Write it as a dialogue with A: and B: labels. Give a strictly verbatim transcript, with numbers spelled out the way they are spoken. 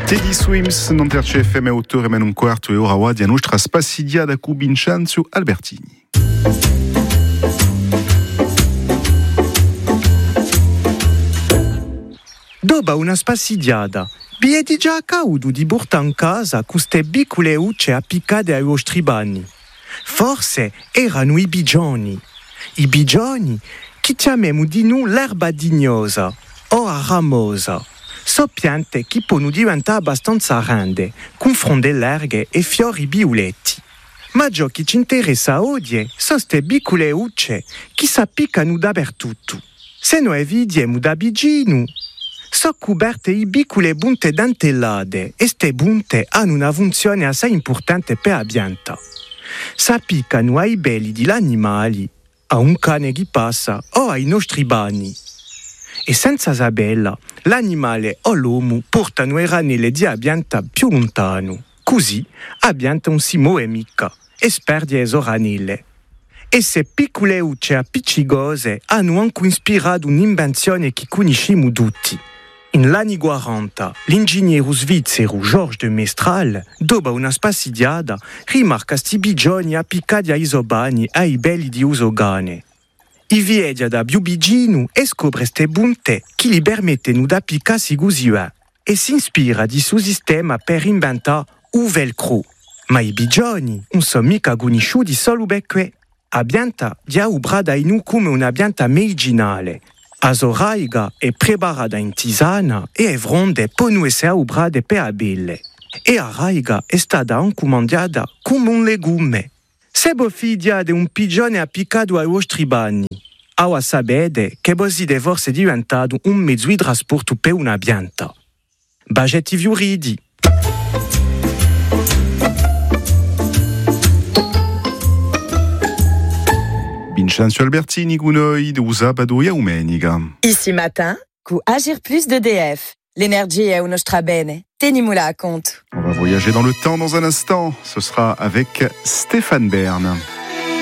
A: Teddy Swims, non ter C F M otto e un quarto e ora wa di a nostra spassidiada cu Vincenzo Albertini.
B: Doba una spassidiada, biedi già a caudu di burta in casa queste piccole ucce appiccate ai vostri bagni. Forse erano i bigioni. I bigioni che chiamiamo di noi l'erba dignosa o aramosa. So piante che possono diventare abbastanza grandi, con fronde larghe e fiori violetti. Ma ciò che ci interessa oggi sono queste piccole ucce che si appiccano dappertutto. Se noi vediamo da vicino, sono coperte di piccole punte dentellate e queste punte hanno una funzione assai importante per la pianta. Si appiccano ai belli degli animali, a un cane che passa o ai nostri bagni. E senza sapella, l'animale o l'uomo portano i ranelli di pianta più lontano. Così la pianta non si muove mica e sperde le ranelli. E queste piccole ucce appiccicose hanno anche ispirato un'invenzione che conosciamo tutti. In l'anni quaranta, l'ingegnere svizzero Georges de Mestral, dopo una spassidiada, rimarca sti bigioni appiccati ai sobani e ai belli di usogane. I viedia da più vicino e scopre ste punte che gli permettono di appiccarsi così e si ispira di suo sistema per inventare il velcro. Ma i bigioni non sono mica conosciuti solo perché la pianta è obrata in noi come una pianta medicinale. A soraiga è preparata in tisana e le fronde possono essere obrate per la pelle. E la raiga è stata anche mangiata come un legume. Se voi fidiate un pigione appiccato ai vostri bagni, ora sapete che voi siete forse diventato un mezzo di trasporto per una pianta. Bagetti viuridi.
A: Vincenzo Albertini con noi da sabato e domenica.
C: Ici matin, cu Agir Plus d'E D F. L'énergie è uno strabene. Tenimoula à compte.
A: On va voyager dans le temps dans un instant. Ce sera avec Stéphane Bern.